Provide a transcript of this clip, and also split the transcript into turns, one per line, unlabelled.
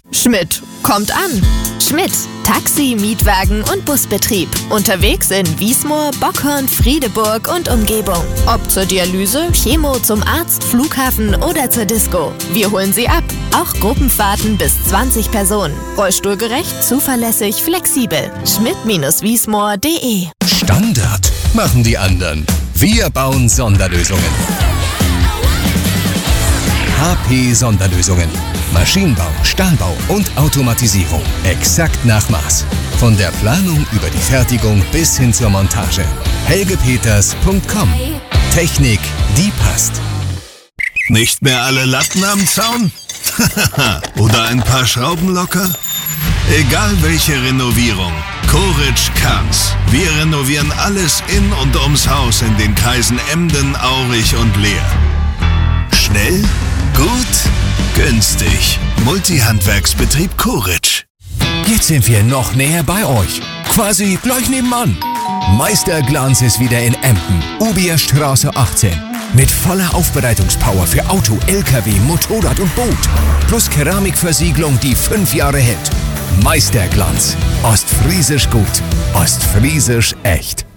Schmidt kommt an. Schmidt, Taxi, Mietwagen und Busbetrieb. Unterwegs in Wiesmoor, Bockhorn, Friedeburg und Umgebung. Ob zur Dialyse, Chemo, zum Arzt, Flughafen oder zur Disco. Wir holen Sie ab. Auch Gruppenfahrten bis 20 Personen. Rollstuhlgerecht, zuverlässig, flexibel. Schmidt-Wiesmoor.de.
Standard machen die anderen. Wir bauen Sonderlösungen. HP Sonderlösungen. Maschinenbau, Stahlbau und Automatisierung. Exakt nach Maß. Von der Planung über die Fertigung bis hin zur Montage. helgepeters.com. Technik, die passt.
Nicht mehr alle Latten am Zaun? Oder ein paar Schrauben locker? Egal welche Renovierung, Koritsch kann's. Wir renovieren alles in und ums Haus in den Kreisen Emden, Aurich und Leer. Schnell, gut, günstig. Multihandwerksbetrieb Koritsch.
Jetzt sind wir noch näher bei euch. Quasi gleich nebenan. Meisterglanz ist wieder in Emden. Ubierstraße 18. Mit voller Aufbereitungspower für Auto, LKW, Motorrad und Boot. Plus Keramikversiegelung, die 5 Jahre hält. Meisterglanz. Ostfriesisch gut. Ostfriesisch echt.